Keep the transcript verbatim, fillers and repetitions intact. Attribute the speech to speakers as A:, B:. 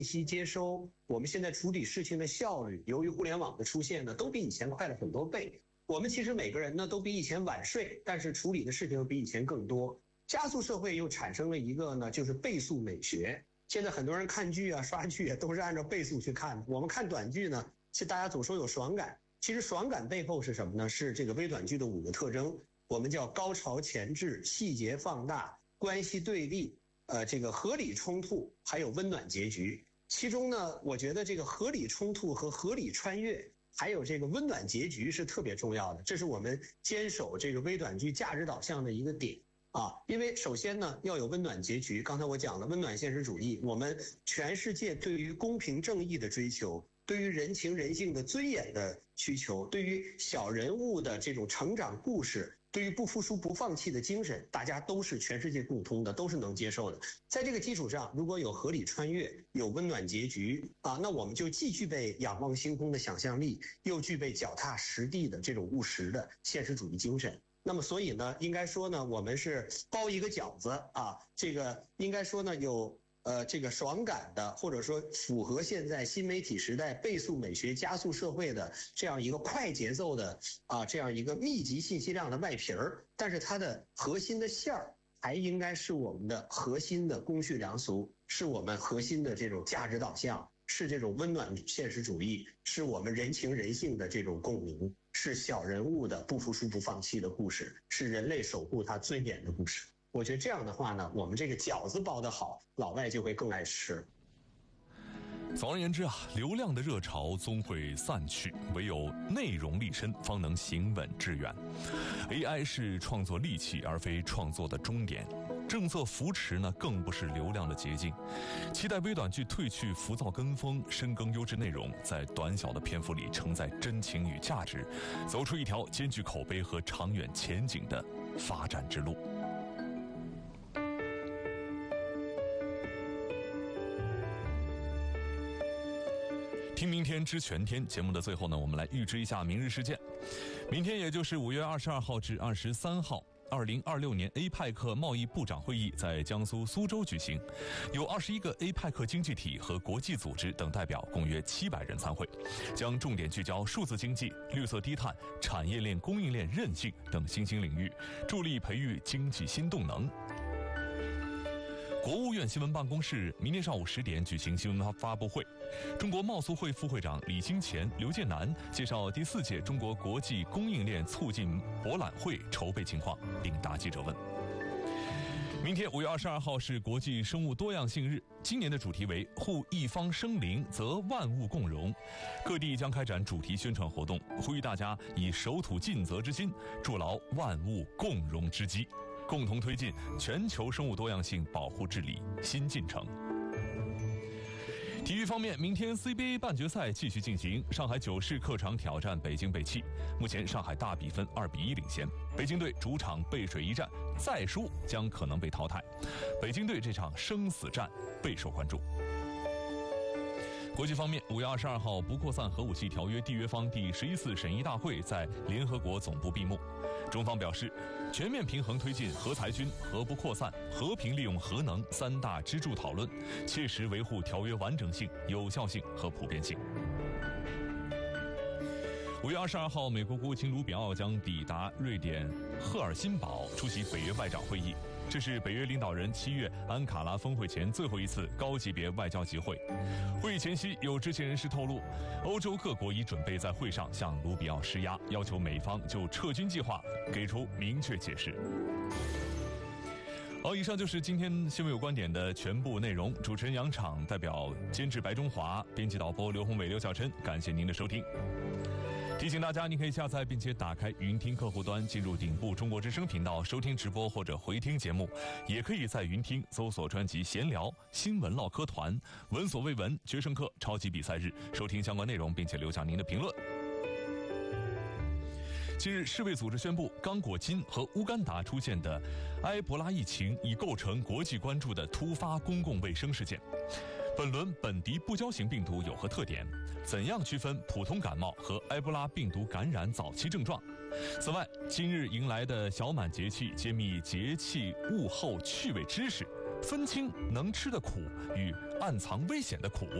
A: 息接收，我们现在处理事情的效率，由于互联网的出现呢，都比以前快了很多倍。我们其实每个人呢都比以前晚睡，但是处理的事情又比以前更多。加速社会又产生了一个呢，就是倍速美学。现在很多人看剧啊、刷剧啊，都是按照倍速去看的。我们看短剧呢，其实大家总说有爽感，其实爽感背后是什么呢？是这个微短剧的五个特征，我们叫高潮前置、细节放大、关系对立、呃，这个合理冲突，还有温暖结局。其中呢，我觉得这个合理冲突和合理穿越，还有这个温暖结局是特别重要的，这是我们坚守这个微短剧价值导向的一个点啊。因为首先呢，要有温暖结局。刚才我讲了温暖现实主义，我们全世界对于公平正义的追求，对于人情人性的尊严的需求，对于小人物的这种成长故事，对于不服输不放弃的精神，大家都是全世界共通的，都是能接受的。在这个基础上，如果有合理穿越，有温暖结局啊，那我们就既具备仰望星空的想象力，又具备脚踏实地的这种务实的现实主义精神。那么所以呢，应该说呢，我们是包一个饺子啊，这个应该说呢有呃，这个爽感的，或者说符合现在新媒体时代倍速美学加速社会的这样一个快节奏的啊，这样一个密集信息量的外皮儿，但是它的核心的馅儿还应该是我们的核心的公序良俗，是我们核心的这种价值导向，是这种温暖现实主义，是我们人情人性的这种共鸣，是小人物的不服输不放弃的故事，是人类守护他尊严的故事。我觉得这样的话呢，我们这个饺子包得好，老外就会更爱吃。
B: 总而言之啊，流量的热潮终会散去，唯有内容立身，方能行稳致远。A I 是创作利器，而非创作的终点。政策扶持呢，更不是流量的捷径。期待微短剧褪去浮躁跟风，深耕优质内容，在短小的篇幅里承载真情与价值，走出一条兼具口碑和长远前景的发展之路。听明天知全天节目的最后呢，我们来预知一下明日事件。明天也就是五月二十二号至二十三号，二零二六年 A P E C 贸易部长会议在江苏苏州举行，有二十一个 A P E C 经济体和国际组织等代表，共约七百人参会，将重点聚焦数字经济、绿色低碳、产业链供应链韧性等新兴领域，助力培育经济新动能。国务院新闻办公室明天上午十点举行新闻发布会，中国贸促会副会长李兴前、刘建南介绍第四届中国国际供应链促进博览会筹备情况，并答记者问。明天五月二十二号是国际生物多样性日，今年的主题为护一方生灵则万物共荣，各地将开展主题宣传活动，呼吁大家以守土尽责之心，筑牢万物共荣之基，共同推进全球生物多样性保护治理新进程。体育方面，明天 C B A 半决赛继续进行，上海九市客场挑战北京北汽，目前上海大比分二比一领先，北京队主场背水一战，再输将可能被淘汰。北京队这场生死战备受关注。国际方面，五月二十二号，不扩散核武器条约缔约方第十一次审议大会在联合国总部闭幕。中方表示，全面平衡推进核裁军、核不扩散、和平利用核能三大支柱讨论，切实维护条约完整性、有效性和普遍性。五月二十二号，美国国务卿卢比奥将抵达瑞典赫尔辛堡出席北约外长会议。这是北约领导人七月安卡拉峰会前最后一次高级别外交集会。会议前夕，有知情人士透露，欧洲各国已准备在会上向卢比奥施压，要求美方就撤军计划给出明确解释。好，以上就是今天新闻有观点的全部内容。主持人杨昶，代表监制白中华，编辑导播刘宏伟、刘小琛，感谢您的收听。提醒大家，你可以下载并且打开云听客户端，进入顶部中国之声频道收听直播或者回听节目，也可以在云听搜索专辑闲聊、新闻唠嗑团、闻所未闻、决胜客、超级比赛日，收听相关内容并且留下您的评论。近日，世卫组织宣布，刚果金和乌干达出现的埃博拉疫情已构成国际关注的突发公共卫生事件。本轮本地不交型病毒有何特点？怎样区分普通感冒和埃博拉病毒感染早期症状？此外，今日迎来的小满节气，揭秘节气物候趣味知识， 分清能吃的苦与暗藏危险的苦。